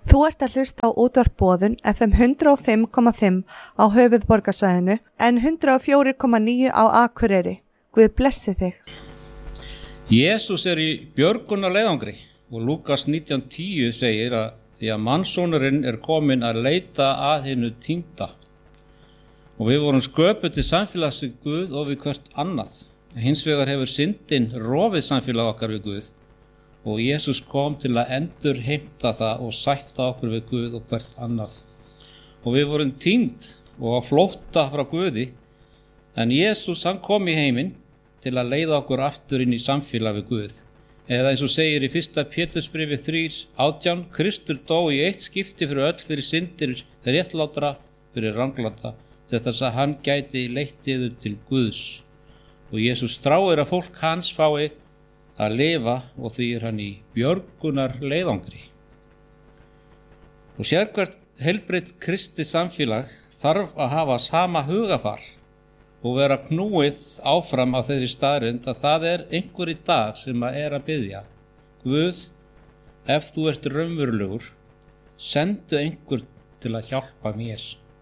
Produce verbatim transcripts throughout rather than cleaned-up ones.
Þú ert að hlusta á útvarp Boðun F M hundrað og fimm komma fimm á höfuðborgarsvæðinu en hundrað og fjögur komma níu á Akureyri. Guð blessi þig. Jesús er í björgunarleiðangri og Lúkas nítján tíu segir að því að mannssonurinn er kominn að leita að hinu týnda. Og við vorum sköpuð til samfélags við Guð og við hvert annað. Hins vegar hefur syndin rofið samfélag okkar við Guð. Og Jesús kom til að endur heimta það og sætta okkur við Guð og hvert annað. Og við vorum týnd og að flótta frá Guði, en Jesús hann kom í heiminn til að leiða okkur aftur inn í samfélag við Guð. Eða eins og segir í fyrsta Pétursbréfi þrjú átján, Kristur dó í eitt skipti fyrir öll fyrir syndir réttlátra fyrir rangláta, til þess að hann gæti leitt yður til Guðs. Og Jesús stráir að fólk hans fái að lifa og því er hann í björgunar leiðangri. Og sérhvert heilbrigt kristi samfélag þarf að hafa sama hugafar og vera knúið áfram á þeirri staðreynd að það er einhver í dag sem að er að biðja. Guð, ef þú ert raunverulegur, sendu einhver til að hjálpa mér.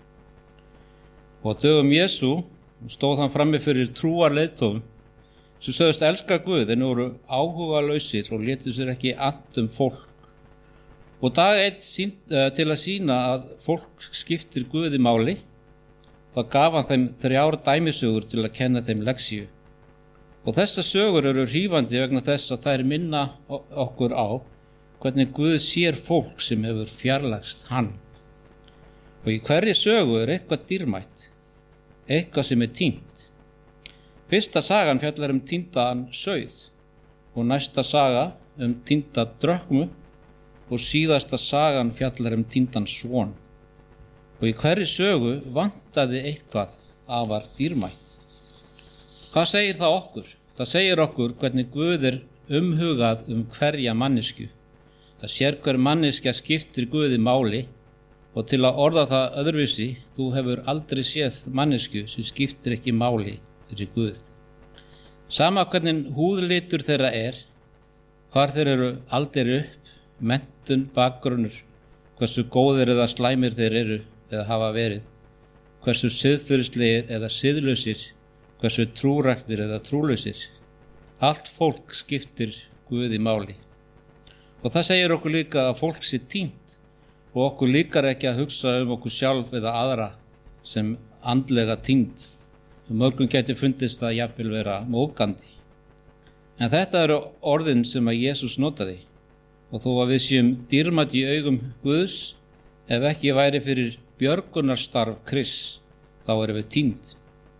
Og á dögum Jesú stóð hann frammi fyrir trúarleiðtofum sem sögðust elska Guð en voru áhugalausir og létu sér ekki annt um fólk. Og dag einn sín, uh, til að sýna að fólk skiptir Guði máli, þá gaf hann þeim þrjár dæmisögur til að kenna þeim lexíu. Og þessar sögur eru hrífandi vegna þess að þær minna okkur á hvernig Guð sér fólk sem hefur fjarlægst hann. Og í hverri sögu er eitthvað dýrmætt, eitthvað sem er týnt. Fyrsta sagan fjallar um týndan sauð og næsta saga um týnda drökmu og síðasta sagan fjallar um týndan son. Og í hverri sögu vantaði eitthvað afar dýrmætt. Hvað segir það okkur? Það segir okkur hvernig Guð er umhugað um hverja manneskju. Það sér hver manneskja skiptir Guði máli og til að orða það öðruvísi, þú hefur aldrei séð manneskju sem skiptir ekki máli fyrir Guð. Sama hvernig húðlitur þeirra er, hvar þeir eru aldir upp, menntun, bakgrunnur, hversu góðir eða slæmir þeir eru eða hafa verið, hversu siðferðislegir eða siðlausir, hversu trúræktir eða trúlausir. Allt fólk skiptir Guði máli. Og það segir okkur líka að fólk sé týnt og okkur líkar ekki að hugsa um okkur sjálf eða aðra sem andlega týnd. Mörgum gæti fundist það jafnvel vera móðgandi. En þetta eru orðin sem að Jesús notaði og þó að við séum dýrmætt í augum Guðs, ef ekki væri fyrir björgunarstarf Krists, þá erum við týnd.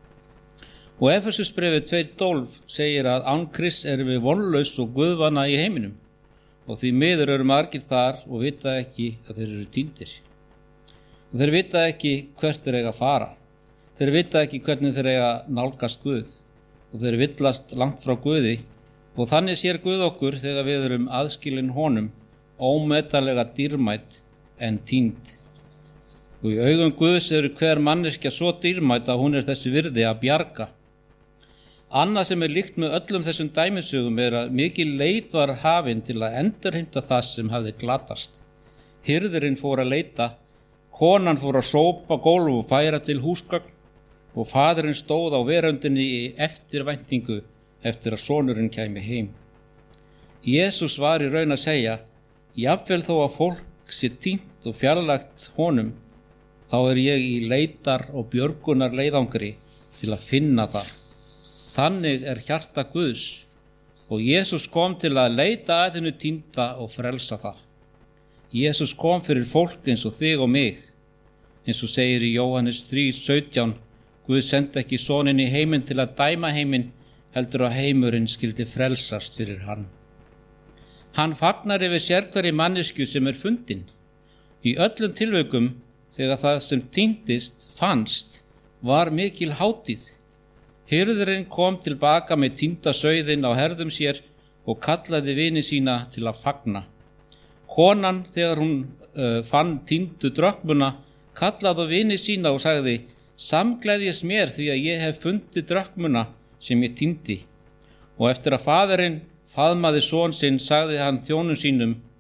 Og Efesusbréfið tvö tólf segir að án Krists erum við vonlaus og guðvana í heiminum og því miður eru margir þar og vita ekki að þeir eru týndir. Og þeir vita ekki hvert þeir eiga að fara. Þeir vita ekki hvernig þeir eiga nálgast Guð og þeir villast langt frá Guði og þannig sér Guð okkur þegar við erum aðskilin honum ómetanlega dýrmætt en týnd. Og í augum Guðs eru hver manneskja svo dýrmætt að hún er þessi virði að bjarga. Annað sem er líkt með öllum þessum dæmisögum er að mikil leit var hafin til að endurheimta það sem hafði glatast. Hirðirinn fór að leita, konan fór að sópa gólf og færa til húsgögn og faðirinn stóð á veröndinni í eftirvæntingu eftir að sonurinn kæmi heim. Jesús var í raun að segja, jafnvel þó að fólk sé týnt og fjarlægt honum, þá er ég í leitar og björgunar leiðangri til að finna það. Þannig er hjarta Guðs og Jesús kom til að leita að hennu týnda og frelsa það. Jesús kom fyrir fólk eins og þig og mig, eins og segir í Jóhannes þrjú sautján, Guð sendi ekki soninn í heiminn til að dæma heiminn, heldur að heimurinn skyldi frelsast fyrir hann. Hann fagnar yfir sérhverri manneskju sem er fundin. Í öllum tilvikum, þegar það sem týndist fannst, var mikil hátíð. Hirðirinn kom tilbaka með týnda sauðinn á herðum sér og kallaði vini sína til að fagna. Konan, þegar hún uh, fann týndu drökmuna, kallaði á vini sína og sagði, samgleðjast mér því að ég hef fundið drökmuna sem ég týndi. Og eftir að faðirinn faðmaði son sinn, sagði hann þjónum sínum,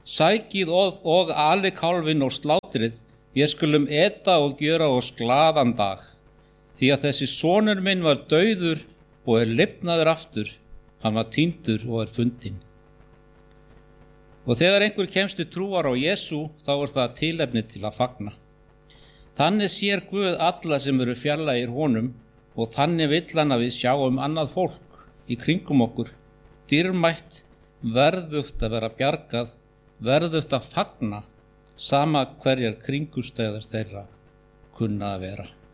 Sækið og, og ali kálfin og slátrið, ég skulum eta og gjöra oss glaðan dag, því að þessi sonur minn var dauður og er lifnaður aftur, hann var týndur og er fundinn. Og þegar einhver kemst til trúar á Jesú, þá er það tilefni til að fagna. Þannig sér Guð alla sem eru fjarlægir honum og þannig vill hann að við sjáum annað fólk í kringum okkur, dýrmætt, verðugt að vera bjargað, verðugt að fagna, sama hverjar kringumstæður þeirra kunna að vera.